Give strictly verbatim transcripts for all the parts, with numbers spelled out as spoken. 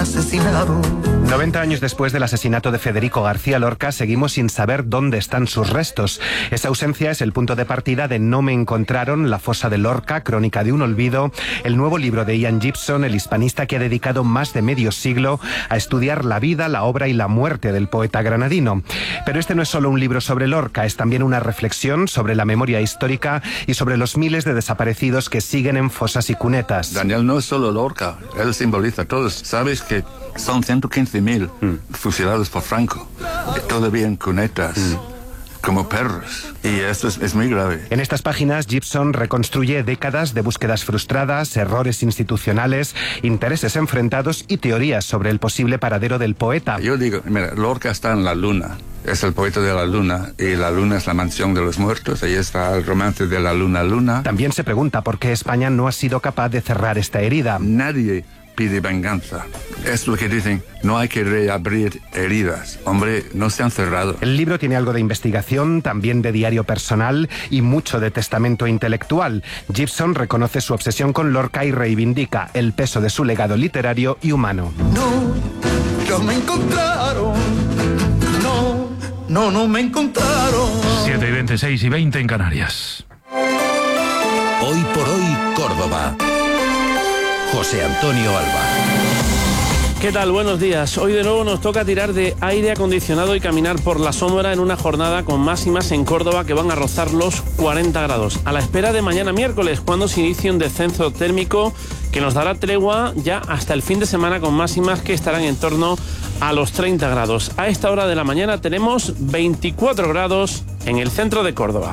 asesinado. noventa años después del asesinato de Federico García Lorca, seguimos sin saber dónde están sus restos. Esa ausencia es el punto de partida de No me encontraron, La fosa de Lorca, crónica de un olvido, el nuevo libro de Ian Gibson, el hispanista que ha dedicado más de medio siglo a estudiar la vida, la obra y la muerte del poeta granadino. Pero este no es solo un libro sobre Lorca, es también una reflexión sobre la memoria histórica y sobre los miles de desaparecidos que siguen en fosas y cunetas. Daniel no es solo Lorca, él simboliza a todos. Sabes que son ciento quince mil mm. fusilados por Franco, todavía en cunetas. Mm. como perros. Y esto es, es muy grave. En estas páginas, Gibson reconstruye décadas de búsquedas frustradas, errores institucionales, intereses enfrentados y teorías sobre el posible paradero del poeta. Yo digo, mira, Lorca está en la luna. Es el poeta de la luna, y la luna es la mansión de los muertos. Ahí está el romance de la luna luna. También se pregunta por qué España no ha sido capaz de cerrar esta herida. Nadie pide venganza. Es lo que dicen, no hay que reabrir heridas. Hombre, no se han cerrado. El libro tiene algo de investigación, también de diario personal y mucho de testamento intelectual. Gibson reconoce su obsesión con Lorca y reivindica el peso de su legado literario y humano. No, no me encontraron. No, no, no me encontraron. siete y veintiséis y veinte en Canarias. Hoy por hoy, Córdoba. José Antonio Alba. ¿Qué tal? Buenos días. Hoy de nuevo nos toca tirar de aire acondicionado y caminar por la sombra en una jornada con máximas en Córdoba que van a rozar los cuarenta grados. A la espera de mañana miércoles, cuando se inicie un descenso térmico que nos dará tregua ya hasta el fin de semana con máximas que estarán en torno a los treinta grados. A esta hora de la mañana tenemos veinticuatro grados en el centro de Córdoba.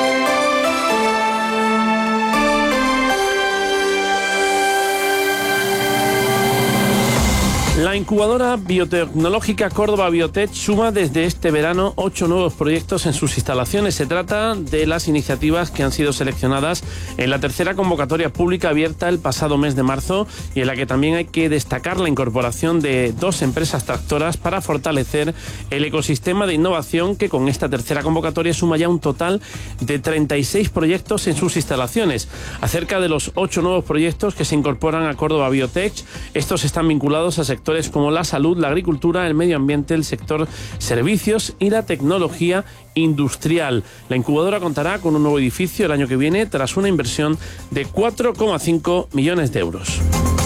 La incubadora biotecnológica Córdoba Biotech suma desde este verano ocho nuevos proyectos en sus instalaciones. Se trata de las iniciativas que han sido seleccionadas en la tercera convocatoria pública abierta el pasado mes de marzo y en la que también hay que destacar la incorporación de dos empresas tractoras para fortalecer el ecosistema de innovación que con esta tercera convocatoria suma ya un total de treinta y seis proyectos en sus instalaciones. Acerca de los ocho nuevos proyectos que se incorporan a Córdoba Biotech, estos están vinculados a sectores como la salud, la agricultura, el medio ambiente, el sector servicios y la tecnología industrial. La incubadora contará con un nuevo edificio el año que viene tras una inversión de cuatro coma cinco millones de euros.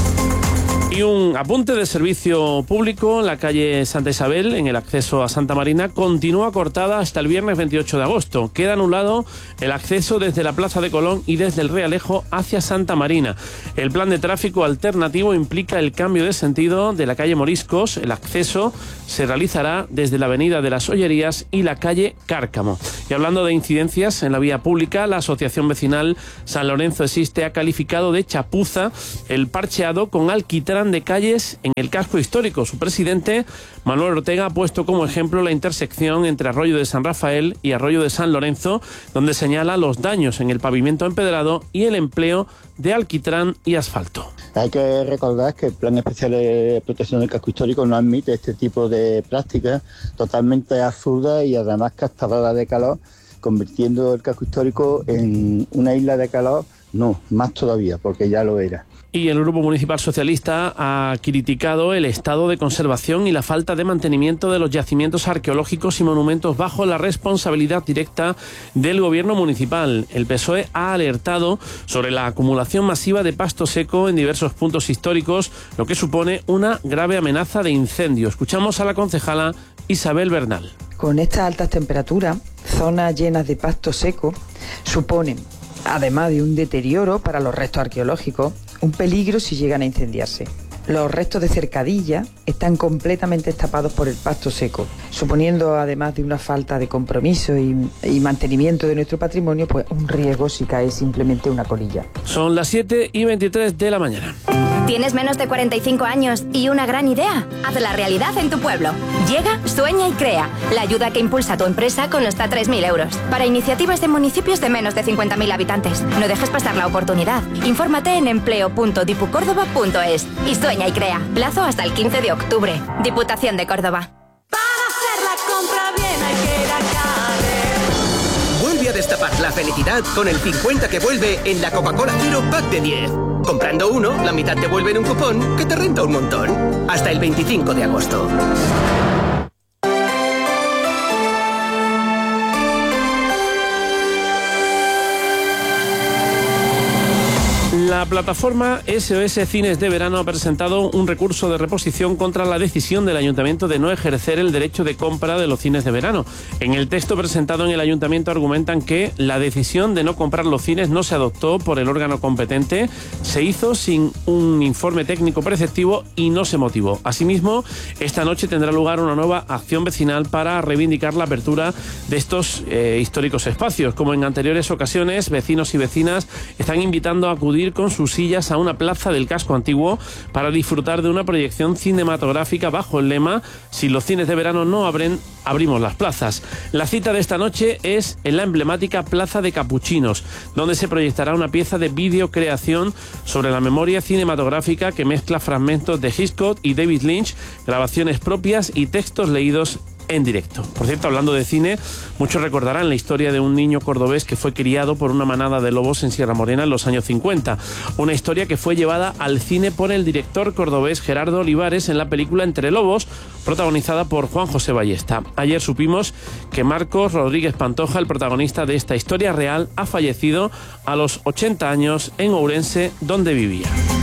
Y un apunte de servicio público: la calle Santa Isabel, en el acceso a Santa Marina, continúa cortada hasta el viernes veintiocho de agosto. Queda anulado el acceso desde la Plaza de Colón y desde el Realejo hacia Santa Marina. El plan de tráfico alternativo implica el cambio de sentido de la calle Moriscos. El acceso se realizará desde la avenida de las Ollerías y la calle Cárcamo. Y hablando de incidencias en la vía pública, la Asociación Vecinal San Lorenzo Existe ha calificado de chapuza el parcheado con alquitrán de calles en el casco histórico. Su presidente, Manuel Ortega, ha puesto como ejemplo la intersección entre Arroyo de San Rafael y Arroyo de San Lorenzo, donde señala los daños en el pavimento empedrado y el empleo de alquitrán y asfalto. Hay que recordar que el Plan Especial de Protección del Casco Histórico no admite este tipo de prácticas totalmente absurdas y además castradoras de calor, convirtiendo el casco histórico en una isla de calor. No, más todavía, porque ya lo era. Y el Grupo Municipal Socialista ha criticado el estado de conservación y la falta de mantenimiento de los yacimientos arqueológicos y monumentos bajo la responsabilidad directa del gobierno municipal. El P S O E ha alertado sobre la acumulación masiva de pasto seco en diversos puntos históricos, lo que supone una grave amenaza de incendio. Escuchamos a la concejala Isabel Bernal. Con estas altas temperaturas, zonas llenas de pasto seco suponen, además de un deterioro para los restos arqueológicos, un peligro si llegan a incendiarse. Los restos de cercadilla están completamente tapados por el pasto seco, suponiendo, además de una falta de compromiso y, y mantenimiento de nuestro patrimonio, pues un riesgo si cae simplemente una colilla. Son las siete y veintitrés de la mañana. ¿Tienes menos de cuarenta y cinco años y una gran idea? Hazla realidad en tu pueblo. Llega, sueña y crea. La ayuda que impulsa a tu empresa con hasta tres mil euros. Para iniciativas de municipios de menos de cincuenta mil habitantes. No dejes pasar la oportunidad. Infórmate en empleo punto dipucórdoba punto es y sueña y crea. Plazo hasta el quince de octubre. Diputación de Córdoba. Para hacer la compra bien hay que ir a Carrer. Vuelve a destapar la felicidad con el cincuenta que vuelve en la Coca-Cola Cero Pack de diez. Comprando uno, la mitad te vuelve en un cupón que te renta un montón. Hasta el veinticinco de agosto. La plataforma S O S Cines de Verano ha presentado un recurso de reposición contra la decisión del Ayuntamiento de no ejercer el derecho de compra de los cines de verano. En el texto presentado en el Ayuntamiento argumentan que la decisión de no comprar los cines no se adoptó por el órgano competente, se hizo sin un informe técnico preceptivo y no se motivó. Asimismo, esta noche tendrá lugar una nueva acción vecinal para reivindicar la apertura de estos eh, históricos espacios. Como en anteriores ocasiones, vecinos y vecinas están invitando a acudir con sus sillas a una plaza del casco antiguo para disfrutar de una proyección cinematográfica bajo el lema "Si los cines de verano no abren, abrimos las plazas". La cita de esta noche es en la emblemática Plaza de Capuchinos, donde se proyectará una pieza de videocreación sobre la memoria cinematográfica que mezcla fragmentos de Hitchcock y David Lynch, grabaciones propias y textos leídos en directo. Por cierto, hablando de cine, muchos recordarán la historia de un niño cordobés que fue criado por una manada de lobos en Sierra Morena en los años cincuenta. Una historia que fue llevada al cine por el director cordobés Gerardo Olivares en la película Entre Lobos, protagonizada por Juan José Ballesta. Ayer supimos que Marcos Rodríguez Pantoja, el protagonista de esta historia real, ha fallecido a los ochenta años en Ourense, donde vivía.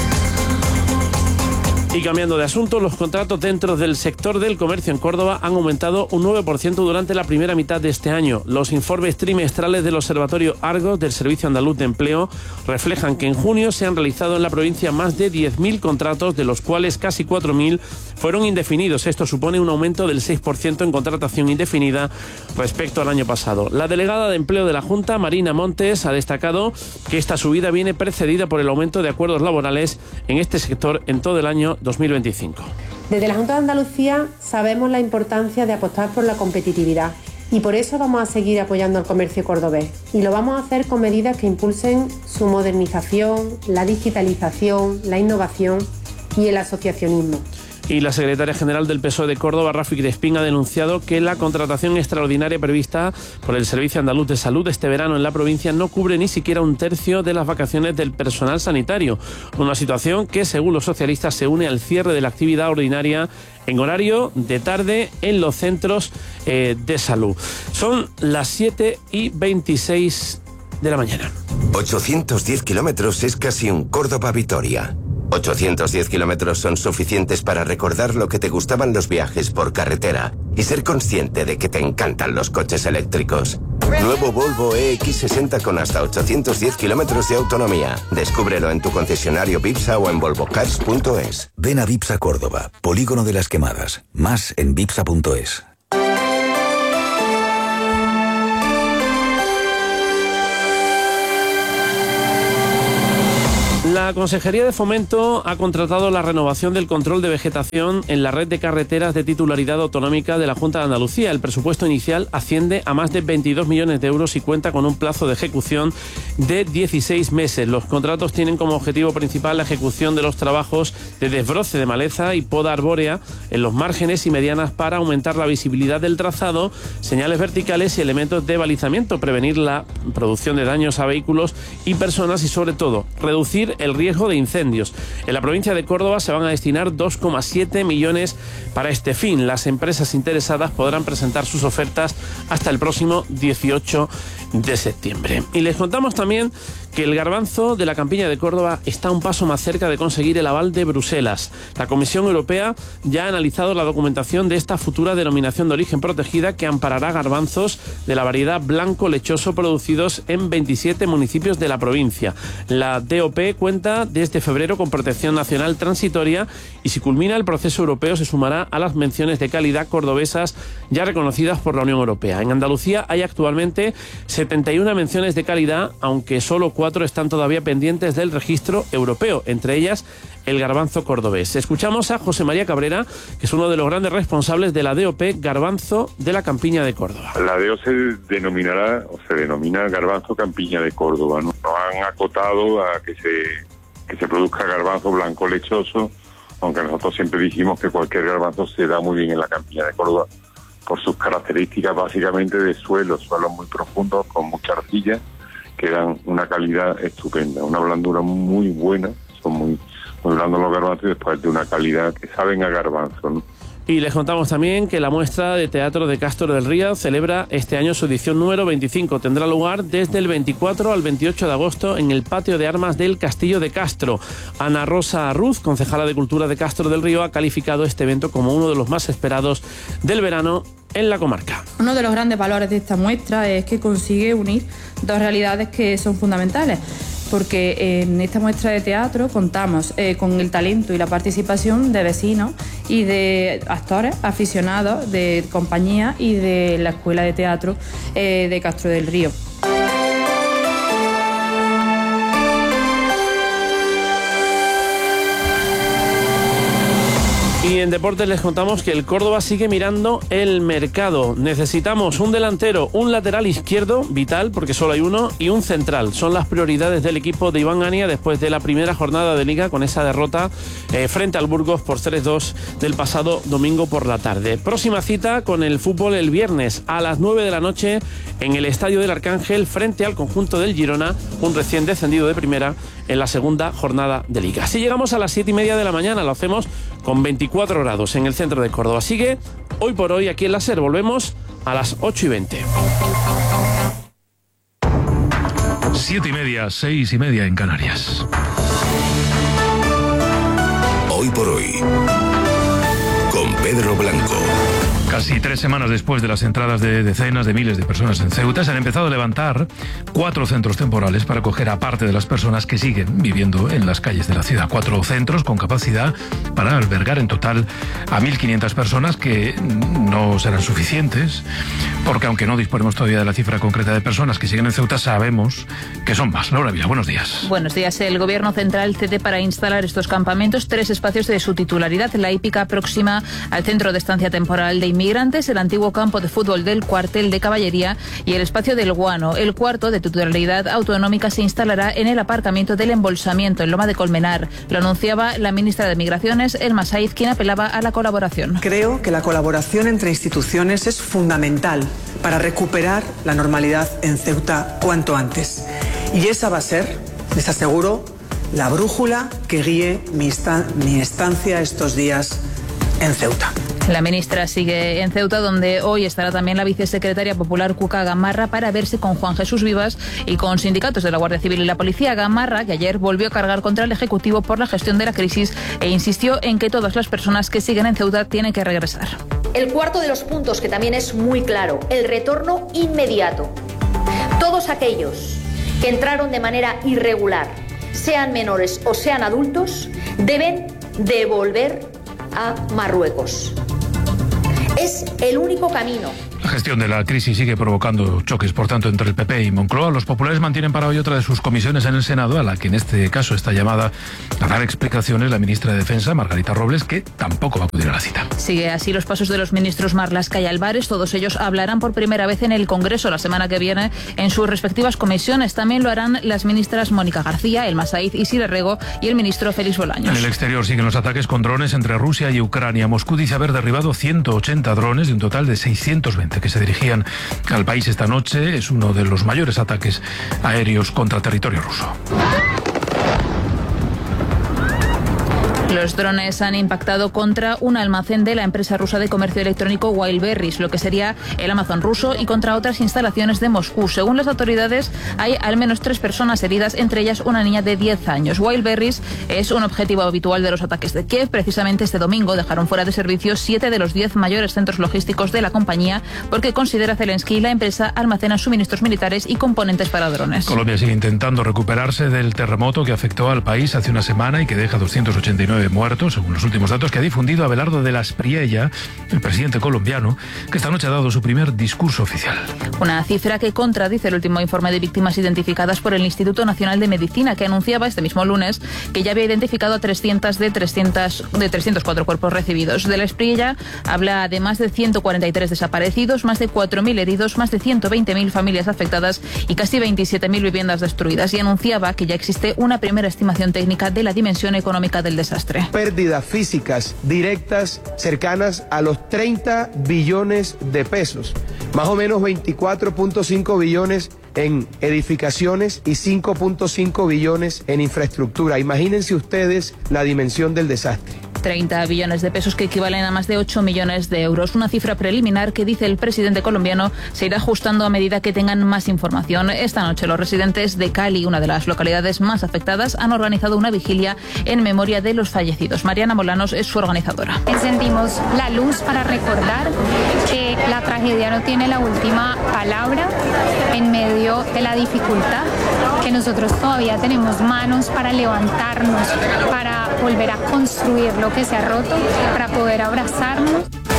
Y cambiando de asunto, los contratos dentro del sector del comercio en Córdoba han aumentado un nueve por ciento durante la primera mitad de este año. Los informes trimestrales del Observatorio Argos del Servicio Andaluz de Empleo reflejan que en junio se han realizado en la provincia más de diez mil contratos, de los cuales casi cuatro mil fueron indefinidos. Esto supone un aumento del seis por ciento en contratación indefinida respecto al año pasado. La delegada de Empleo de la Junta, Marina Montes, ha destacado que esta subida viene precedida por el aumento de acuerdos laborales en este sector en todo el año dos mil veinticinco. Desde la Junta de Andalucía sabemos la importancia de apostar por la competitividad y por eso vamos a seguir apoyando al comercio cordobés, y lo vamos a hacer con medidas que impulsen su modernización, la digitalización, la innovación y el asociacionismo. Y la secretaria general del P S O E de Córdoba, Rafi Crespín, ha denunciado que la contratación extraordinaria prevista por el Servicio Andaluz de Salud este verano en la provincia no cubre ni siquiera un tercio de las vacaciones del personal sanitario. Una situación que, según los socialistas, se une al cierre de la actividad ordinaria en horario de tarde en los centros eh, de salud. Son las siete y veintiséis de la mañana. ochocientos diez kilómetros es casi un Córdoba-Vitoria. ochocientos diez kilómetros son suficientes para recordar lo que te gustaban los viajes por carretera y ser consciente de que te encantan los coches eléctricos. Nuevo Volvo E X sesenta con hasta ochocientos diez kilómetros de autonomía. Descúbrelo en tu concesionario Vipsa o en volvocars punto es. Ven a Vipsa Córdoba, Polígono de las Quemadas. Más en vipsa punto es. La Consejería de Fomento ha contratado la renovación del control de vegetación en la red de carreteras de titularidad autonómica de la Junta de Andalucía. El presupuesto inicial asciende a más de veintidós millones de euros y cuenta con un plazo de ejecución de dieciséis meses. Los contratos tienen como objetivo principal la ejecución de los trabajos de desbroce de maleza y poda arbórea en los márgenes y medianas para aumentar la visibilidad del trazado, señales verticales y elementos de balizamiento, prevenir la producción de daños a vehículos y personas y, sobre todo, reducir el riesgo de incendios. En la provincia de Córdoba se van a destinar dos coma siete millones para este fin. Las empresas interesadas podrán presentar sus ofertas hasta el próximo dieciocho de septiembre. Y les contamos también que el garbanzo de la Campiña de Córdoba está un paso más cerca de conseguir el aval de Bruselas. La Comisión Europea ya ha analizado la documentación de esta futura denominación de origen protegida que amparará garbanzos de la variedad blanco lechoso producidos en veintisiete municipios de la provincia. La D O P cuenta desde febrero con protección nacional transitoria y, si culmina el proceso europeo, se sumará a las menciones de calidad cordobesas ya reconocidas por la Unión Europea. En Andalucía hay actualmente setenta y una menciones de calidad, aunque solo cuatro están todavía pendientes del registro europeo, entre ellas el garbanzo cordobés. Escuchamos a José María Cabrera, que es uno de los grandes responsables de la D O P Garbanzo de la Campiña de Córdoba. La D O se denominará o se denomina Garbanzo Campiña de Córdoba. Nos han acotado a que se que se produzca garbanzo blanco lechoso, aunque nosotros siempre dijimos que cualquier garbanzo se da muy bien en la Campiña de Córdoba por sus características básicamente de suelos, suelos muy profundos con mucha arcilla, que dan una calidad estupenda, una blandura muy buena, son muy, muy blandos los garbanzos y después de una calidad que saben a garbanzo, ¿no? Y les contamos también que la muestra de teatro de Castro del Río celebra este año su edición número veinticinco. Tendrá lugar desde el veinticuatro al veintiocho de agosto en el patio de armas del Castillo de Castro. Ana Rosa Ruz, concejala de Cultura de Castro del Río, ha calificado este evento como uno de los más esperados del verano en la comarca. Uno de los grandes valores de esta muestra es que consigue unir dos realidades que son fundamentales, porque en esta muestra de teatro contamos eh, con el talento y la participación de vecinos y de actores aficionados de compañía y de la Escuela de Teatro eh, de Castro del Río. Y en deportes les contamos que el Córdoba sigue mirando el mercado. Necesitamos un delantero, un lateral izquierdo, vital porque solo hay uno, y un central. Son las prioridades del equipo de Iván Ania después de la primera jornada de Liga con esa derrota eh, frente al Burgos por tres dos del pasado domingo por la tarde. Próxima cita con el fútbol el viernes a las nueve de la noche en el Estadio del Arcángel frente al conjunto del Girona, un recién descendido de primera en la segunda jornada de Liga. Así llegamos a las siete y media de la mañana, lo hacemos con veinticuatro grados en el centro de Córdoba. Sigue Hoy por Hoy aquí en la SER. Volvemos a las ocho y veinte. Siete y media, seis y media en Canarias. Hoy por Hoy, con Pedro Blanco. Casi tres semanas después de las entradas de decenas de miles de personas en Ceuta, se han empezado a levantar cuatro centros temporales para acoger a parte de las personas que siguen viviendo en las calles de la ciudad. Cuatro centros con capacidad para albergar en total a mil quinientas personas, que no serán suficientes, porque aunque no disponemos todavía de la cifra concreta de personas que siguen en Ceuta, sabemos que son más. Laura Vila, buenos días. Buenos días. El Gobierno Central cede para instalar estos campamentos tres espacios de su titularidad. La hípica próxima al Centro de Estancia Temporal de Inmigrantes, el antiguo campo de fútbol del Cuartel de Caballería y el espacio del Guano. El cuarto, de titularidad autonómica, se instalará en el aparcamiento del Embolsamiento, en Loma de Colmenar. Lo anunciaba la ministra de Migraciones, Elma Saiz, quien apelaba a la colaboración. Creo que la colaboración entre instituciones es fundamental para recuperar la normalidad en Ceuta cuanto antes. Y esa va a ser, les aseguro, la brújula que guíe mi, esta- mi estancia estos días en Ceuta. La ministra sigue en Ceuta, donde hoy estará también la vicesecretaria popular Cuca Gamarra para verse con Juan Jesús Vivas y con sindicatos de la Guardia Civil y la Policía. Gamarra, que ayer volvió a cargar contra el Ejecutivo por la gestión de la crisis e insistió en que todas las personas que siguen en Ceuta tienen que regresar. El cuarto de los puntos, que también es muy claro, el retorno inmediato. Todos aquellos que entraron de manera irregular, sean menores o sean adultos, deben devolver a Marruecos. Es el único camino. La gestión de la crisis sigue provocando choques, por tanto, entre el P P y Moncloa. Los populares mantienen para hoy otra de sus comisiones en el Senado, a la que en este caso está llamada a dar explicaciones la ministra de Defensa, Margarita Robles, que tampoco va a acudir a la cita. Sigue así los pasos de los ministros Marlaska y Álvarez. Todos ellos hablarán por primera vez en el Congreso la semana que viene en sus respectivas comisiones. También lo harán las ministras Mónica García, Elma Saiz, Isidre Rego y el ministro Félix Bolaños. En el exterior siguen los ataques con drones entre Rusia y Ucrania. Moscú dice haber derribado ciento ochenta drones de un total de seiscientos veinte que se dirigían al país esta noche. Es uno de los mayores ataques aéreos contra territorio ruso. Los drones han impactado contra un almacén de la empresa rusa de comercio electrónico Wildberries, lo que sería el Amazon ruso, y contra otras instalaciones de Moscú. Según las autoridades, hay al menos tres personas heridas, entre ellas una niña de diez años. Wildberries es un objetivo habitual de los ataques de Kiev. Precisamente este domingo dejaron fuera de servicio siete de los diez mayores centros logísticos de la compañía, porque considera Zelensky la empresa almacena suministros militares y componentes para drones. Colombia sigue intentando recuperarse del terremoto que afectó al país hace una semana y que deja doscientos ochenta y nueve muertos, según los últimos datos que ha difundido Abelardo de la Espriella, el presidente colombiano, que esta noche ha dado su primer discurso oficial. Una cifra que contradice el último informe de víctimas identificadas por el Instituto Nacional de Medicina, que anunciaba este mismo lunes que ya había identificado a trescientos de, trescientos, de trescientos cuatro cuerpos recibidos. De la Espriella habla de más de ciento cuarenta y tres desaparecidos, más de cuatro mil heridos, más de ciento veinte mil familias afectadas y casi veintisiete mil viviendas destruidas, y anunciaba que ya existe una primera estimación técnica de la dimensión económica del desastre. Pérdidas físicas directas cercanas a los treinta billones de pesos, más o menos veinticuatro punto cinco billones en edificaciones y cinco punto cinco billones en infraestructura. Imagínense ustedes la dimensión del desastre. treinta billones de pesos que equivalen a más de ocho millones de euros. Una cifra preliminar que, dice el presidente colombiano, se irá ajustando a medida que tengan más información. Esta noche los residentes de Cali, una de las localidades más afectadas, han organizado una vigilia en memoria de los fallecidos. Mariana Molanos es su organizadora. Encendimos la luz para recordar que la tragedia no tiene la última palabra en medio de la dificultad, que nosotros todavía tenemos manos para levantarnos, para volver a construir lo que se ha roto, para poder abrazarnos.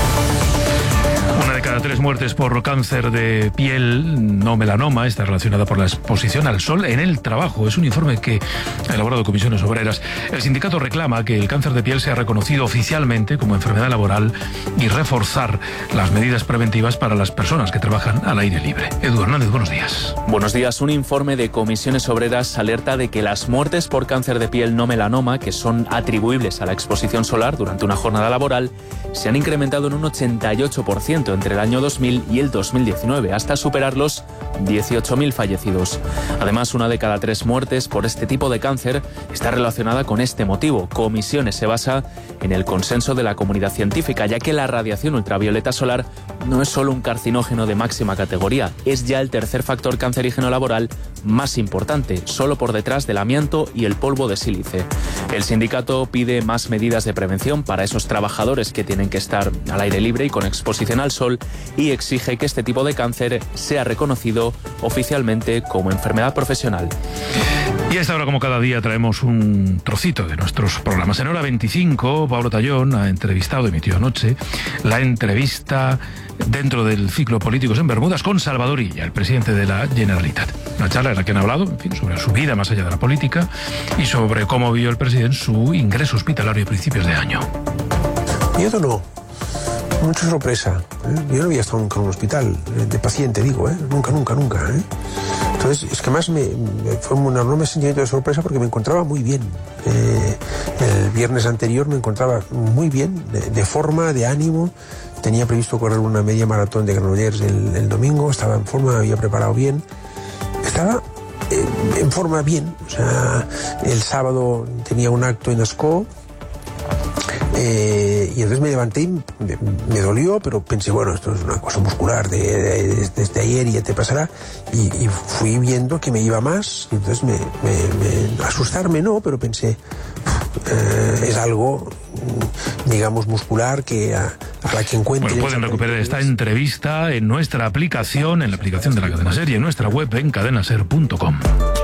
Una de cada tres muertes por cáncer de piel, no melanoma, está relacionada por la exposición al sol en el trabajo. Es un informe que ha elaborado Comisiones Obreras. El sindicato reclama que el cáncer de piel sea reconocido oficialmente como enfermedad laboral y reforzar las medidas preventivas para las personas que trabajan al aire libre. Edu Hernández, buenos días. Buenos días. Un informe de Comisiones Obreras alerta de que las muertes por cáncer de piel no melanoma, que son atribuibles a la exposición solar durante una jornada laboral, se han incrementado en un ochenta y ocho por ciento entre el año dos mil y el dos mil diecinueve, hasta superar los dieciocho mil fallecidos. Además, una de cada tres muertes por este tipo de cáncer está relacionada con este motivo. Comisiones se basa en el consenso de la comunidad científica, ya que la radiación ultravioleta solar no es solo un carcinógeno de máxima categoría, es ya el tercer factor cancerígeno laboral más importante, solo por detrás del amianto y el polvo de sílice. El sindicato pide más medidas de prevención para esos trabajadores que tienen que estar al aire libre y con exposición al sol, y exige que este tipo de cáncer sea reconocido oficialmente como enfermedad profesional. Y a esta hora, como cada día, traemos un trocito de nuestros programas. En hora veinticinco, Pablo Tallón ha entrevistado, emitió anoche, la entrevista dentro del ciclo Políticos en Bermudas con Salvador Illa, el presidente de la Generalitat. Una charla en la que han hablado, en fin, sobre su vida más allá de la política y sobre cómo vio el presidente su ingreso hospitalario a principios de año. Miedo no. Mucha sorpresa. ¿eh? Yo no había estado nunca en un hospital, de paciente, digo, ¿eh? Nunca, nunca, nunca. ¿eh? Entonces, es que más me, me fue un enorme sentimiento de sorpresa porque me encontraba muy bien. Eh, el viernes anterior me encontraba muy bien, de, de forma, de ánimo. Tenía previsto correr una media maratón de Granollers el, el domingo, estaba en forma, me había preparado bien. Estaba eh, en forma bien. O sea, el sábado tenía un acto en Ascó. Eh, y entonces me levanté y me, me dolió, pero pensé, bueno, esto es una cosa muscular de, de, de, desde ayer y ya te pasará. Y, y fui viendo que me iba más, y entonces me, me, me asustarme no, pero pensé, eh, es algo, digamos, muscular que a, a la que encuentre... Bueno, pueden recuperar esta entrevista en nuestra aplicación, en la aplicación de la Cadena Ser y en nuestra web en cadena ser punto com.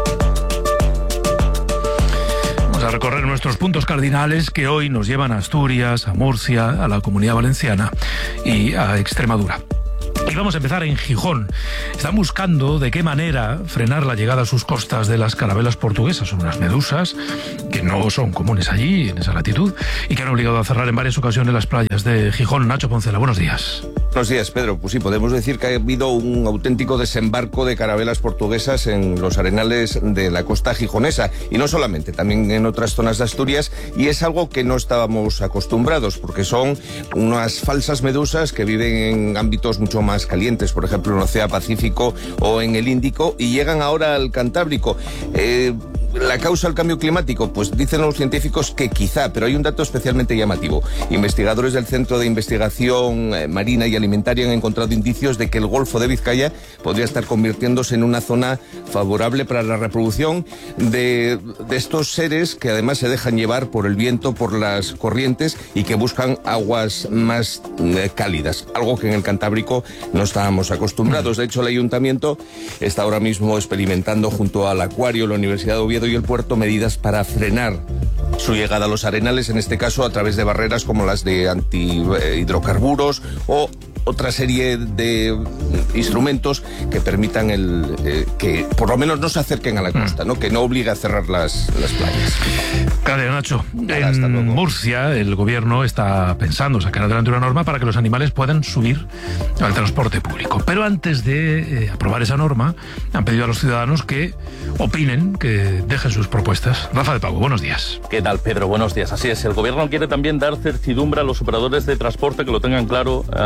A recorrer nuestros puntos cardinales que hoy nos llevan a Asturias, a Murcia, a la Comunidad Valenciana y a Extremadura. Y vamos a empezar en Gijón. Están buscando de qué manera frenar la llegada a sus costas de las carabelas portuguesas. Son unas medusas que no son comunes allí, en esa latitud, y que han obligado a cerrar en varias ocasiones las playas de Gijón. Nacho Poncela, buenos días. Buenos días, Pedro. Pues sí, podemos decir que ha habido un auténtico desembarco de carabelas portuguesas en los arenales de la costa gijonesa. Y no solamente, también en otras zonas de Asturias. Y es algo que no estábamos acostumbrados, porque son unas falsas medusas que viven en ámbitos mucho más más calientes, por ejemplo en el Océano Pacífico o en el Índico, y llegan ahora al Cantábrico. Eh, ¿La causa del cambio climático? Pues dicen los científicos que quizá, pero hay un dato especialmente llamativo. Investigadores del Centro de Investigación Marina y Alimentaria han encontrado indicios de que el Golfo de Vizcaya podría estar convirtiéndose en una zona favorable para la reproducción de, de estos seres que además se dejan llevar por el viento, por las corrientes y que buscan aguas más eh, cálidas, algo que en el Cantábrico no estábamos acostumbrados. De hecho, el Ayuntamiento está ahora mismo experimentando junto al Acuario, la Universidad de Oviedo y el puerto medidas para frenar su llegada a los arenales, en este caso a través de barreras como las de antihidrocarburos o otra serie de instrumentos que permitan el eh, que por lo menos no se acerquen a la costa, ¿no? Que no obligue a cerrar las, las playas. Gracias, Nacho. En Murcia, el gobierno está pensando sacar adelante una norma para que los animales puedan subir al transporte público. Pero antes de eh, aprobar esa norma, han pedido a los ciudadanos que opinen, que dejen sus propuestas. Rafa de Pago, buenos días. ¿Qué tal, Pedro? Buenos días. Así es, el gobierno quiere también dar certidumbre a los operadores de transporte, que lo tengan claro, a la posibilidad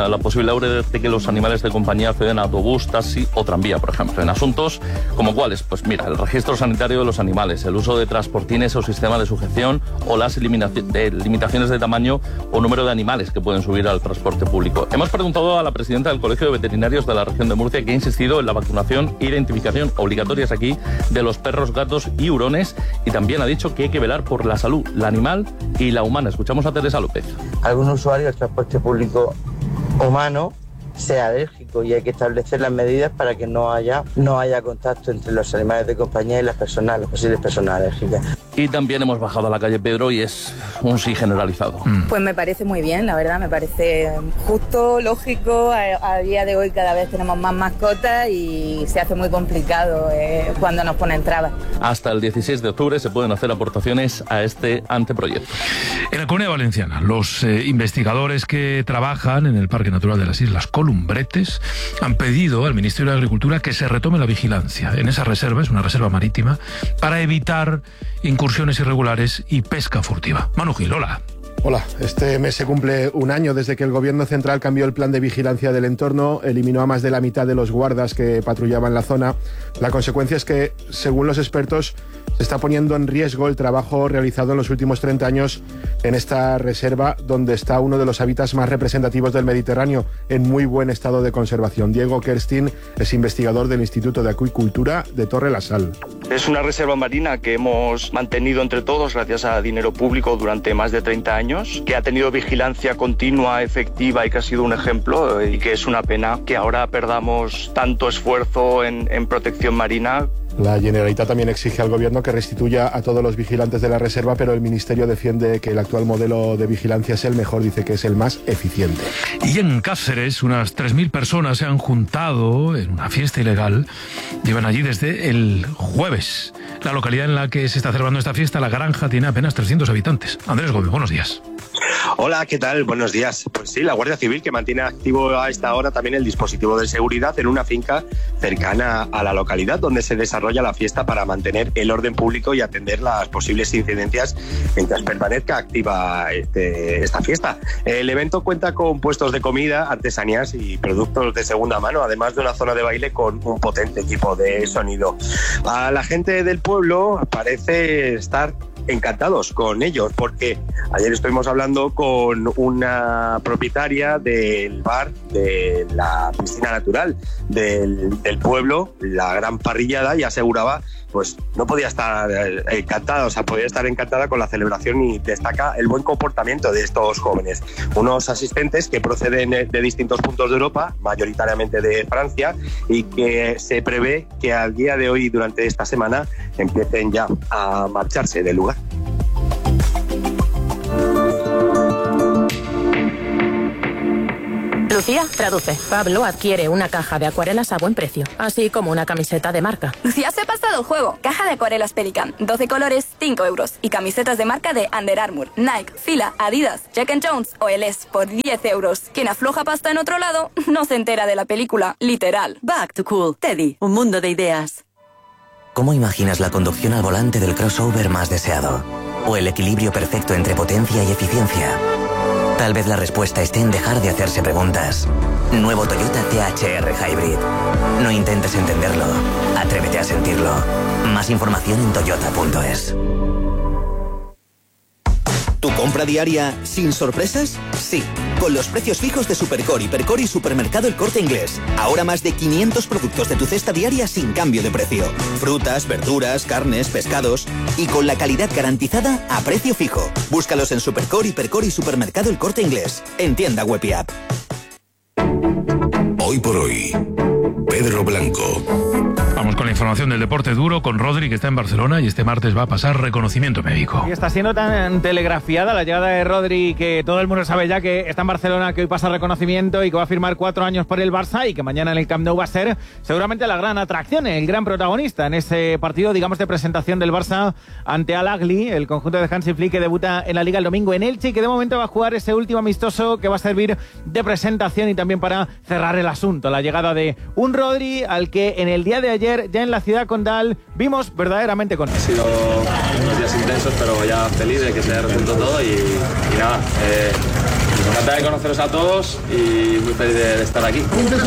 posible de que los animales de compañía acceden a autobús, taxi o tranvía, por ejemplo. En asuntos como cuáles, pues mira, el registro sanitario de los animales, el uso de transportines o sistema de sujeción o las de limitaciones de tamaño o número de animales que pueden subir al transporte público. Hemos preguntado a la presidenta del Colegio de Veterinarios de la región de Murcia, que ha insistido en la vacunación e identificación obligatorias aquí de los perros, gatos y hurones, y también ha dicho que hay que velar por la salud, la animal y la humana. Escuchamos a Teresa López. Algún usuario del transporte público humano sea alérgico y hay que establecer las medidas para que no haya no haya contacto entre los animales de compañía y las personas, las posibles personas alérgicas. Y también hemos bajado a la calle Pedro y es un sí generalizado. Pues me parece muy bien, la verdad, me parece justo, lógico. A, a día de hoy cada vez tenemos más mascotas y se hace muy complicado eh, cuando nos ponen trabas. Hasta el dieciséis de octubre se pueden hacer aportaciones a este anteproyecto. En la Comunidad Valenciana, los eh, investigadores que trabajan en el Parque Natural de las Islas Columbretes han pedido al Ministerio de Agricultura que se retome la vigilancia en esa reserva, es una reserva marítima, para evitar incursiones irregulares y pesca furtiva. Manu Gil, hola. Hola, este mes se cumple un año desde que el Gobierno central cambió el plan de vigilancia del entorno, eliminó a más de la mitad de los guardas que patrullaban la zona. La consecuencia es que, según los expertos, se está poniendo en riesgo el trabajo realizado en los últimos treinta años en esta reserva, donde está uno de los hábitats más representativos del Mediterráneo, en muy buen estado de conservación. Diego Kerstin es investigador del Instituto de Acuicultura de Torre la Sal. Es una reserva marina que hemos mantenido entre todos gracias a dinero público durante más de treinta años, que ha tenido vigilancia continua, efectiva y que ha sido un ejemplo, y que es una pena que ahora perdamos tanto esfuerzo en, en protección marina. La Generalitat también exige al Gobierno que restituya a todos los vigilantes de la reserva, pero el Ministerio defiende que el actual modelo de vigilancia es el mejor, dice que es el más eficiente. Y en Cáceres, unas tres mil personas se han juntado en una fiesta ilegal. Llevan allí desde el jueves. La localidad en la que se está celebrando esta fiesta, La Granja, tiene apenas trescientos habitantes. Andrés Gómez, buenos días. Hola, ¿qué tal? Buenos días. Pues sí, la Guardia Civil, que mantiene activo a esta hora también el dispositivo de seguridad en una finca cercana a la localidad donde se desarrolla la fiesta, para mantener el orden público y atender las posibles incidencias mientras permanezca activa este, esta fiesta. El evento cuenta con puestos de comida, artesanías y productos de segunda mano, además de una zona de baile con un potente equipo de sonido. A la gente del pueblo parece estar encantados con ellos, porque ayer estuvimos hablando con una propietaria del bar de la piscina natural del, del pueblo, la Gran Parrillada, y aseguraba pues no podía estar encantada, o sea, podía estar encantada con la celebración, y destaca el buen comportamiento de estos jóvenes. Unos asistentes que proceden de distintos puntos de Europa, mayoritariamente de Francia, y que se prevé que al día de hoy, durante esta semana, empiecen ya a marcharse del lugar. Lucía, traduce. Pablo adquiere una caja de acuarelas a buen precio, así como una camiseta de marca. Lucía se ha pasado el juego. Caja de acuarelas Pelican, doce colores, cinco euros. Y camisetas de marca de Under Armour, Nike, Fila, Adidas, Jack and Jones o El Es por diez euros. Quien afloja pasta en otro lado no se entera de la película, literal. Back to Cool. Teddy, un mundo de ideas. ¿Cómo imaginas la conducción al volante del crossover más deseado? ¿O el equilibrio perfecto entre potencia y eficiencia? Tal vez la respuesta esté en dejar de hacerse preguntas. Nuevo Toyota T H R Hybrid. No intentes entenderlo, atrévete a sentirlo. Más información en toyota punto es. ¿Tu compra diaria sin sorpresas? Sí, con los precios fijos de Supercore, Hipercore y Supermercado El Corte Inglés. Ahora más de quinientos productos de tu cesta diaria sin cambio de precio. Frutas, verduras, carnes, pescados. Y con la calidad garantizada a precio fijo. Búscalos en Supercore, Hipercore y Supermercado El Corte Inglés. En tienda web y app. Hoy por hoy, Pedro Blanco. Vamos con la información del deporte duro, con Rodri, que está en Barcelona, y este martes va a pasar reconocimiento médico. Y está siendo tan telegrafiada la llegada de Rodri que todo el mundo sabe ya que está en Barcelona, que hoy pasa reconocimiento y que va a firmar cuatro años por el Barça, y que mañana en el Camp Nou va a ser seguramente la gran atracción, el gran protagonista en ese partido, digamos, de presentación del Barça ante Al Ahly, el conjunto de Hansi Flick, que debuta en la Liga el domingo en Elche, y que de momento va a jugar ese último amistoso que va a servir de presentación y también para cerrar el asunto. La llegada de un Rodri al que en el día de ayer, ya en la ciudad condal, vimos verdaderamente con él. Han sido unos días intensos, pero ya feliz de que se haya resuelto todo y, y nada, eh, Encantado de conoceros a todos y muy feliz de, de estar aquí.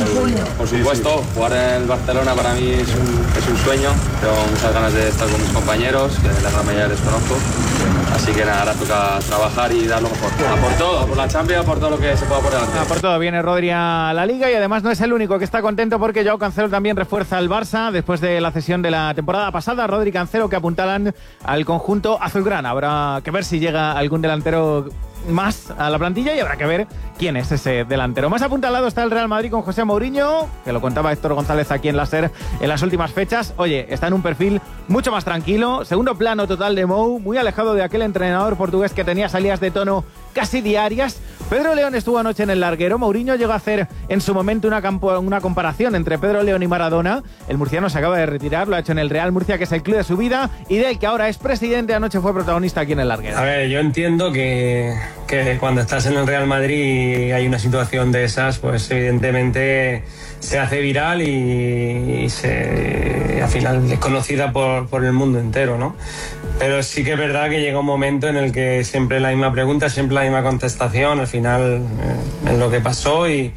Por supuesto, jugar en el Barcelona para mí es un, es un sueño. Tengo muchas ganas de estar con mis compañeros, que la gran mayoría les conozco. Así que nada, ahora toca trabajar y dar lo mejor. A por todo, por la Champions, por todo lo que se pueda por delante. A por todo, viene Rodri a la Liga y además no es el único que está contento porque Joao Cancelo también refuerza al Barça después de la cesión de la temporada pasada. Rodri y Cancelo que apuntalan al conjunto azulgrana. Habrá que ver si llega algún delantero más a la plantilla y habrá que ver quién es ese delantero. Más apuntalado está el Real Madrid con José Mourinho, que lo contaba Héctor González aquí en la SER en las últimas fechas. Oye, está en un perfil mucho más tranquilo, segundo plano total de Mou, muy alejado de aquel entrenador portugués que tenía salidas de tono casi diarias. Pedro León estuvo anoche en el larguero. Mourinho llegó a hacer en su momento una, campo, una comparación entre Pedro León y Maradona. El murciano se acaba de retirar, lo ha hecho en el Real Murcia, que es el club de su vida y del que ahora es presidente. Anoche fue protagonista aquí en el larguero. A ver, yo entiendo que, que cuando estás en el Real Madrid y hay una situación de esas, pues evidentemente se hace viral y, y se, al final es conocida por, por el mundo entero, ¿no? Pero sí que es verdad que llega un momento en el que siempre la misma pregunta, siempre la misma contestación, al final eh, es lo que pasó y,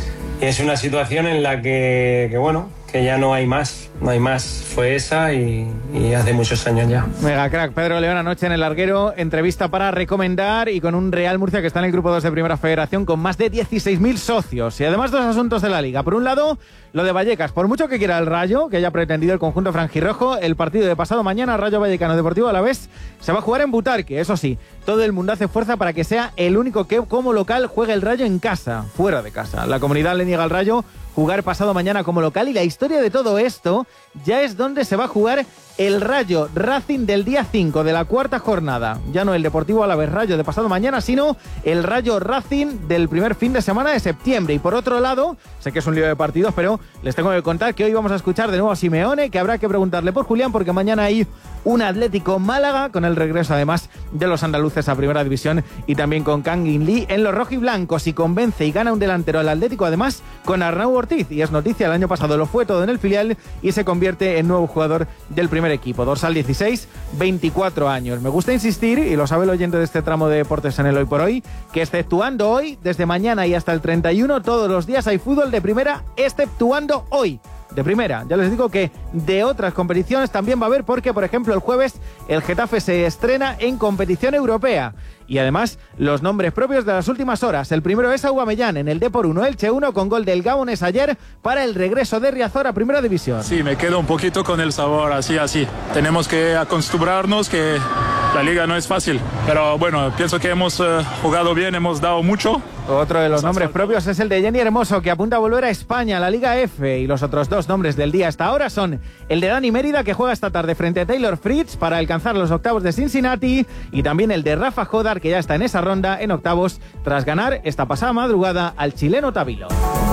y es una situación en la que, que, bueno, que ya no hay más, no hay más, fue esa y, y hace muchos años ya. Mega crack, Pedro León anoche en el larguero, entrevista para recomendar y con un Real Murcia que está en el grupo dos de Primera Federación con más de dieciséis mil socios y además dos asuntos de la Liga. Por un lado, lo de Vallecas, por mucho que quiera el Rayo, que haya pretendido el conjunto franjirrojo, el partido de pasado mañana, Rayo Vallecano Deportivo Alavés, se va a jugar en Butarque, eso sí, todo el mundo hace fuerza para que sea el único que como local juegue el Rayo en casa, fuera de casa. La comunidad le niega al Rayo jugar pasado mañana como local y la historia de todo esto ya es donde se va a jugar el Rayo Racing del día cinco de la cuarta jornada. Ya no el Deportivo Alavés Rayo de pasado mañana, sino el Rayo Racing del primer fin de semana de septiembre. Y por otro lado, sé que es un lío de partidos, pero les tengo que contar que hoy vamos a escuchar de nuevo a Simeone, que habrá que preguntarle por Julián, porque mañana hay un Atlético Málaga, con el regreso además de los andaluces a Primera División y también con Kang In Lee en los rojiblancos. Y convence y gana un delantero al Atlético, además con Arnau Ortiz. Y es noticia, el año pasado lo fue todo en el filial y se convierte en nuevo jugador del primer equipo. Dorsal dieciséis, veinticuatro años. Me gusta insistir, y lo sabe el oyente de este tramo de deportes en el Hoy por Hoy, que exceptuando hoy, desde mañana y hasta el treinta y uno, todos los días hay fútbol de primera, exceptuando hoy. De primera, ya les digo que de otras competiciones también va a haber, porque por ejemplo el jueves el Getafe se estrena en competición europea y además los nombres propios de las últimas horas. El primero es Aubameyang en el Depor uno, Elche uno, con gol del Gabones ayer para el regreso de Riazor a Primera División. Sí, me quedo un poquito con el sabor así, así. Tenemos que acostumbrarnos que la liga no es fácil, pero bueno, pienso que hemos uh, jugado bien, hemos dado mucho. Otro de los nombres propios es el de Jenny Hermoso, que apunta a volver a España, a la Liga F, y los otros dos nombres del día hasta ahora son el de Dani Mérida, que juega esta tarde frente a Taylor Fritz para alcanzar los octavos de Cincinnati, y también el de Rafa Jodar, que ya está en esa ronda en octavos tras ganar esta pasada madrugada al chileno Tabilo.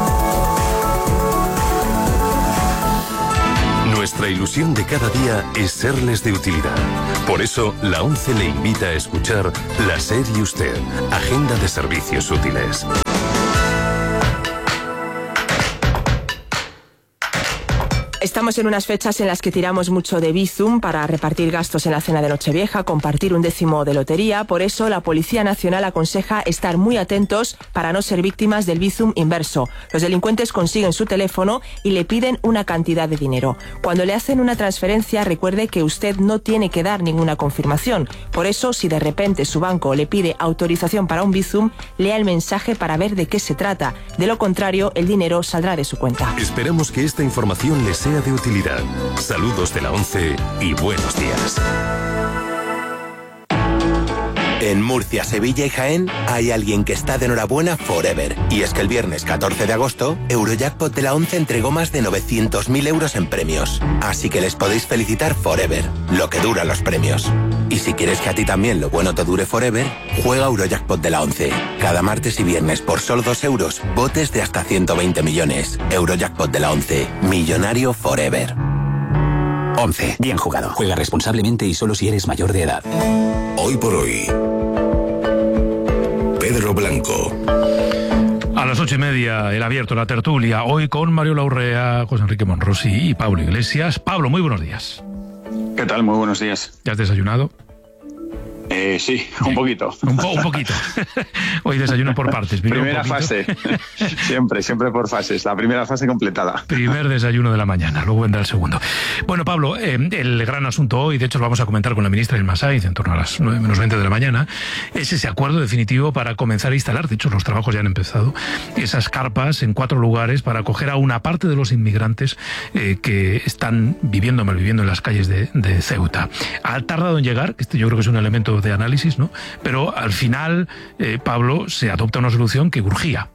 Nuestra ilusión de cada día es serles de utilidad. Por eso, la ONCE le invita a escuchar La SER y Usted, Agenda de Servicios Útiles. Estamos en unas fechas en las que tiramos mucho de Bizum para repartir gastos en la cena de Nochevieja, compartir un décimo de lotería. Por eso, la Policía Nacional aconseja estar muy atentos para no ser víctimas del Bizum inverso. Los delincuentes consiguen su teléfono y le piden una cantidad de dinero. Cuando le hacen una transferencia, recuerde que usted no tiene que dar ninguna confirmación. Por eso, si de repente su banco le pide autorización para un Bizum, lea el mensaje para ver de qué se trata. De lo contrario, el dinero saldrá de su cuenta. Esperamos que esta información les sea de utilidad. Saludos de la ONCE y buenos días. En Murcia, Sevilla y Jaén hay alguien que está de enhorabuena forever. Y es que el viernes catorce de agosto, Eurojackpot de la ONCE entregó más de novecientos mil euros en premios. Así que les podéis felicitar forever, lo que dura los premios. Y si quieres que a ti también lo bueno te dure forever, juega Eurojackpot de la ONCE. Cada martes y viernes por solo dos euros, botes de hasta ciento veinte millones. Eurojackpot de la ONCE, millonario forever. ONCE, bien jugado. Juega responsablemente y solo si eres mayor de edad. Hoy por hoy, Pedro Blanco. A las ocho y media, el abierto, la tertulia. Hoy con Mario Laurrea, José Enrique Monrosi y Pablo Iglesias. Pablo, muy buenos días. ¿Qué tal? Muy buenos días. ¿Ya has desayunado? Eh, Eh, sí, un poquito. Un, po un poquito. Hoy desayuno por partes. Primera fase. Siempre, siempre por fases. La primera fase completada. Primer desayuno de la mañana, luego vendrá el segundo. Bueno, Pablo, eh, el gran asunto hoy, de hecho lo vamos a comentar con la ministra del Masaiz en torno a las nueve menos veinte de la mañana, es ese acuerdo definitivo para comenzar a instalar, de hecho los trabajos ya han empezado, esas carpas en cuatro lugares para acoger a una parte de los inmigrantes eh, que están viviendo, malviviendo en las calles de, de Ceuta. Ha tardado en llegar, que este yo creo que es un elemento de análisis, ¿no? Pero al final, eh, Pablo, se adopta una solución que urgía.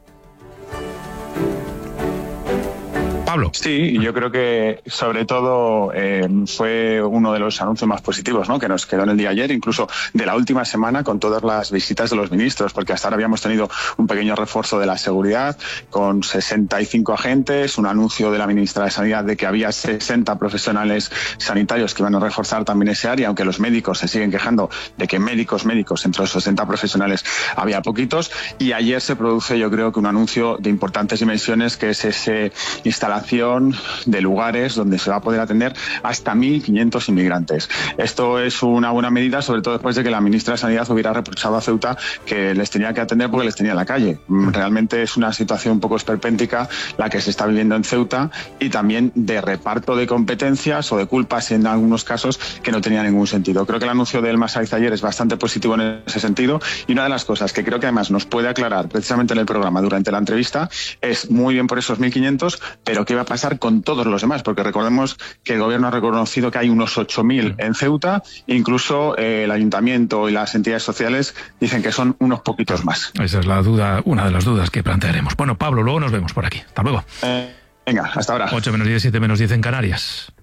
Pablo. Sí, yo creo que sobre todo eh, fue uno de los anuncios más positivos, ¿no?, que nos quedó en el día de ayer, incluso de la última semana con todas las visitas de los ministros, porque hasta ahora habíamos tenido un pequeño refuerzo de la seguridad con sesenta y cinco agentes, un anuncio de la ministra de Sanidad de que había sesenta profesionales sanitarios que iban a reforzar también ese área, aunque los médicos se siguen quejando de que médicos, médicos, entre los sesenta profesionales había poquitos, y ayer se produce yo creo que un anuncio de importantes dimensiones, que es ese instalación de lugares donde se va a poder atender hasta mil quinientos inmigrantes. Esto es una buena medida, sobre todo después de que la ministra de Sanidad hubiera reprochado a Ceuta que les tenía que atender porque les tenía en la calle. Realmente es una situación un poco esperpéntica la que se está viviendo en Ceuta, y también de reparto de competencias o de culpas en algunos casos que no tenía ningún sentido. Creo que el anuncio del Masaiz ayer es bastante positivo en ese sentido, y una de las cosas que creo que además nos puede aclarar precisamente en el programa durante la entrevista es muy bien por esos mil quinientos, pero qué va a pasar con todos los demás, porque recordemos que el gobierno ha reconocido que hay unos ocho mil en Ceuta, incluso eh, el ayuntamiento y las entidades sociales dicen que son unos poquitos más. Esa es la duda, una de las dudas que plantearemos. Bueno, Pablo, luego nos vemos por aquí. Hasta luego. Eh, venga, hasta ahora. ocho menos diez, siete menos diez en Canarias.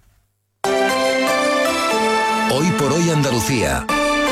Hoy por hoy Andalucía.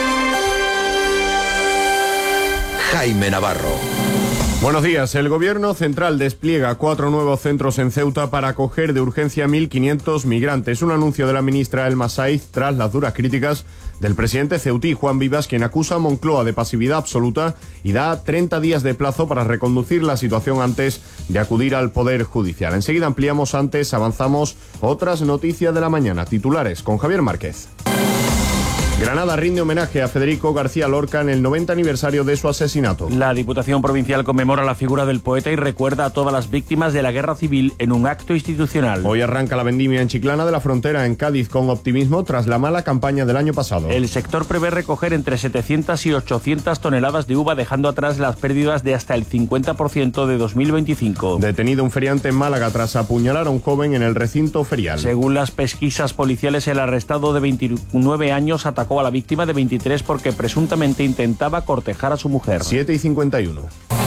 Jaime Navarro. Buenos días. El Gobierno central despliega cuatro nuevos centros en Ceuta para acoger de urgencia a mil quinientos migrantes. Un anuncio de la ministra El Masaiz tras las duras críticas del presidente ceutí, Juan Vivas, quien acusa a Moncloa de pasividad absoluta y da treinta días de plazo para reconducir la situación antes de acudir al Poder Judicial. Enseguida ampliamos, antes avanzamos otras noticias de la mañana. Titulares con Javier Márquez. Granada rinde homenaje a Federico García Lorca en el noventa aniversario de su asesinato. La Diputación Provincial conmemora la figura del poeta y recuerda a todas las víctimas de la guerra civil en un acto institucional. Hoy arranca la vendimia en Chiclana de la Frontera, en Cádiz, con optimismo tras la mala campaña del año pasado. El sector prevé recoger entre setecientas y ochocientas toneladas de uva, dejando atrás las pérdidas de hasta el cincuenta por ciento de dos mil veinticinco. Detenido un feriante en Málaga tras apuñalar a un joven en el recinto ferial. Según las pesquisas policiales, el arrestado de veintinueve años atacó a la víctima de veintitrés porque presuntamente intentaba cortejar a su mujer. siete y cincuenta y uno.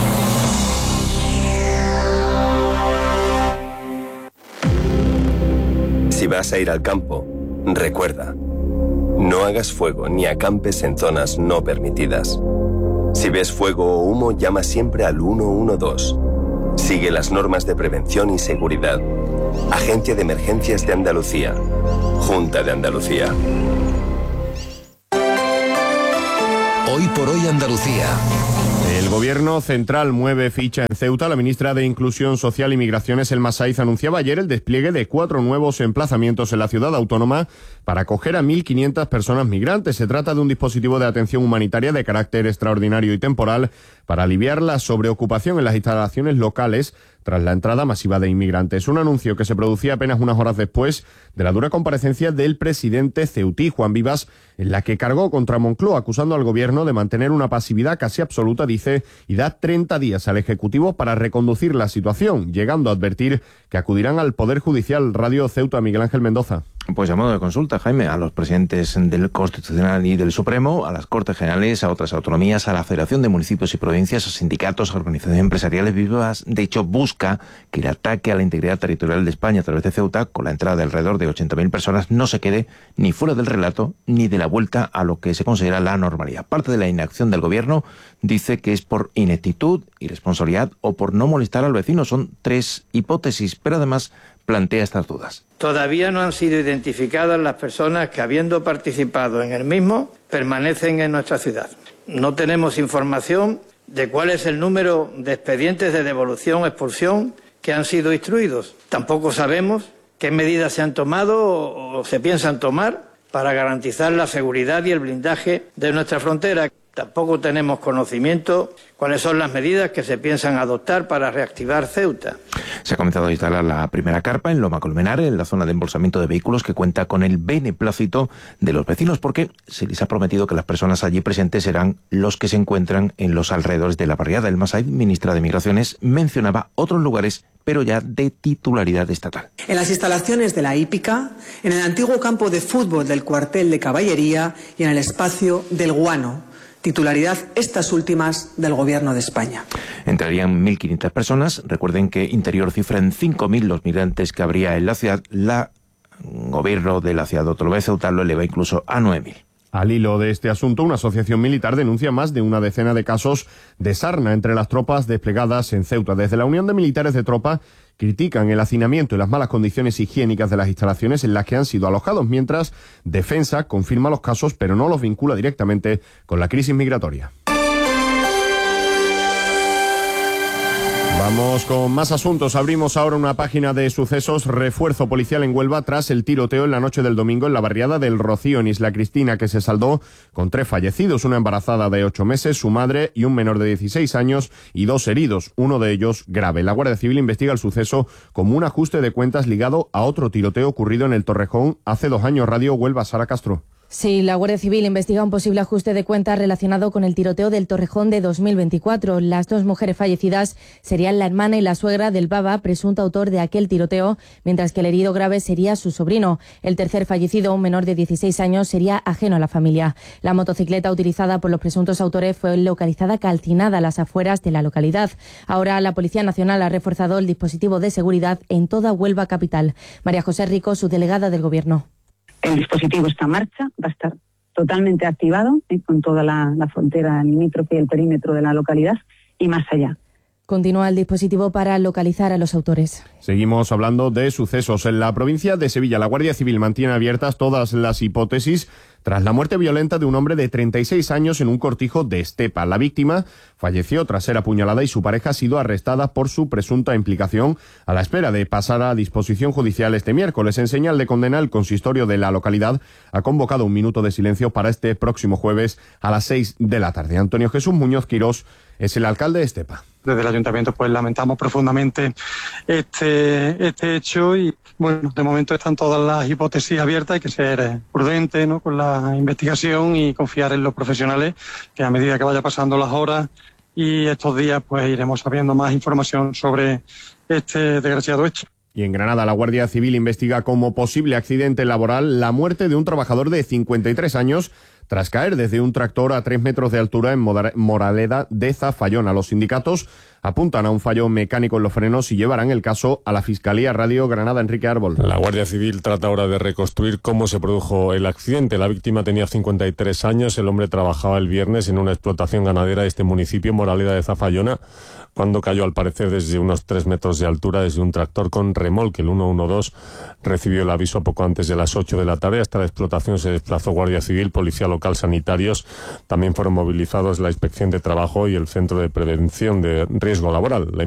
Si vas a ir al campo, recuerda, no hagas fuego ni acampes en zonas no permitidas. Si ves fuego o humo, llama siempre al uno uno dos. Sigue las normas de prevención y seguridad. Agencia de Emergencias de Andalucía. Junta de Andalucía. Hoy por hoy Andalucía. El Gobierno central mueve ficha en Ceuta. La ministra de Inclusión Social y Migraciones, El Masaiz, anunciaba ayer el despliegue de cuatro nuevos emplazamientos en la ciudad autónoma para acoger a mil quinientas personas migrantes. Se trata de un dispositivo de atención humanitaria de carácter extraordinario y temporal para aliviar la sobreocupación en las instalaciones locales tras la entrada masiva de inmigrantes. Un anuncio que se producía apenas unas horas después de la dura comparecencia del presidente ceutí, Juan Vivas, en la que cargó contra Moncloa, acusando al gobierno de mantener una pasividad casi absoluta, dice, y da treinta días al Ejecutivo para reconducir la situación, llegando a advertir que acudirán al Poder Judicial. Radio Ceuta, Miguel Ángel Mendoza. Pues a modo de consulta, Jaime, a los presidentes del Constitucional y del Supremo, a las Cortes Generales, a otras autonomías, a la Federación de Municipios y Provincias, a sindicatos, a organizaciones empresariales. Vivas, de hecho, busca que el ataque a la integridad territorial de España a través de Ceuta, con la entrada de alrededor de ochenta mil personas, no se quede ni fuera del relato ni de la vuelta a lo que se considera la normalidad. Parte de la inacción del Gobierno dice que es por ineptitud, irresponsabilidad o por no molestar al vecino. Son tres hipótesis, pero además plantea estas dudas. Todavía no han sido identificadas las personas que, habiendo participado en el mismo, permanecen en nuestra ciudad. No tenemos información de cuál es el número de expedientes de devolución o expulsión que han sido instruidos. Tampoco sabemos qué medidas se han tomado o se piensan tomar para garantizar la seguridad y el blindaje de nuestra frontera. Tampoco tenemos conocimiento cuáles son las medidas que se piensan adoptar para reactivar Ceuta. Se ha comenzado a instalar la primera carpa en Loma Colmenar, en la zona de embolsamiento de vehículos, que cuenta con el beneplácito de los vecinos, porque se les ha prometido que las personas allí presentes serán los que se encuentran en los alrededores de la barriada. El Massaid, ministra de Migraciones, mencionaba otros lugares, pero ya de titularidad estatal. En las instalaciones de la hípica, en el antiguo campo de fútbol del cuartel de caballería y en el espacio del Guano, titularidad estas últimas del Gobierno de España. Entrarían mil quinientas personas. Recuerden que Interior cifra en cinco mil los migrantes que habría en la ciudad. La Gobierno de la ciudad de Otra vez Ceuta lo eleva incluso a nueve mil. Al hilo de este asunto, una asociación militar denuncia más de una decena de casos de sarna entre las tropas desplegadas en Ceuta. Desde la Unión de Militares de Tropa critican el hacinamiento y las malas condiciones higiénicas de las instalaciones en las que han sido alojados, mientras Defensa confirma los casos pero no los vincula directamente con la crisis migratoria. Vamos con más asuntos. Abrimos ahora una página de sucesos. Refuerzo policial en Huelva tras el tiroteo en la noche del domingo en la barriada del Rocío, en Isla Cristina, que se saldó con tres fallecidos, una embarazada de ocho meses, su madre y un menor de dieciséis años, y dos heridos, uno de ellos grave. La Guardia Civil investiga el suceso como un ajuste de cuentas ligado a otro tiroteo ocurrido en el Torrejón hace dos años. Radio Huelva, Sara Castro. Sí, la Guardia Civil investiga un posible ajuste de cuentas relacionado con el tiroteo del Torrejón de dos mil veinticuatro. Las dos mujeres fallecidas serían la hermana y la suegra del Baba, presunto autor de aquel tiroteo, mientras que el herido grave sería su sobrino. El tercer fallecido, un menor de dieciséis años, sería ajeno a la familia. La motocicleta utilizada por los presuntos autores fue localizada calcinada a las afueras de la localidad. Ahora la Policía Nacional ha reforzado el dispositivo de seguridad en toda Huelva capital. María José Rico, subdelegada del Gobierno. El dispositivo está en marcha, va a estar totalmente activado ¿eh? con toda la, la frontera limítrofe y el perímetro de la localidad y más allá. Continúa el dispositivo para localizar a los autores. Seguimos hablando de sucesos. En la provincia de Sevilla, la Guardia Civil mantiene abiertas todas las hipótesis tras la muerte violenta de un hombre de treinta y seis años en un cortijo de Estepa. La víctima falleció tras ser apuñalada y su pareja ha sido arrestada por su presunta implicación, a la espera de pasar a disposición judicial este miércoles. En señal de condena, el consistorio de la localidad ha convocado un minuto de silencio para este próximo jueves a las seis de la tarde. Antonio Jesús Muñoz Quirós es el alcalde de Estepa. Desde el ayuntamiento pues lamentamos profundamente este este hecho y bueno, de momento están todas las hipótesis abiertas. Hay que ser prudente, ¿no?, con la investigación y confiar en los profesionales, que a medida que vaya pasando las horas y estos días pues iremos sabiendo más información sobre este desgraciado hecho. Y en Granada, la Guardia Civil investiga como posible accidente laboral la muerte de un trabajador de cincuenta y tres años tras caer desde un tractor a tres metros de altura en Moraleda de Zafallona. Los sindicatos apuntan a un fallo mecánico en los frenos y llevarán el caso a la Fiscalía. Radio Granada, Enrique Árbol. La Guardia Civil trata ahora de reconstruir cómo se produjo el accidente. La víctima tenía cincuenta y tres años, el hombre trabajaba el viernes en una explotación ganadera de este municipio, Moraleda de Zafallona, cuando cayó al parecer desde unos tres metros de altura desde un tractor con remolque. El ciento doce recibió el aviso poco antes de las ocho de la tarde. Hasta la explotación se desplazó Guardia Civil, Policía Local, sanitarios. También fueron movilizados la Inspección de Trabajo y el Centro de Prevención de Riesgo Laboral. La